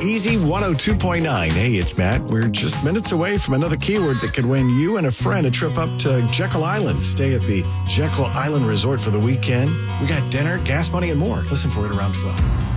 Easy 102.9. Hey, it's Matt. We're just minutes away from another keyword that could win you and a friend a trip up to Jekyll Island. Stay at the Jekyll Island Resort for the weekend. We got dinner, gas money, and more. Listen for it around 12.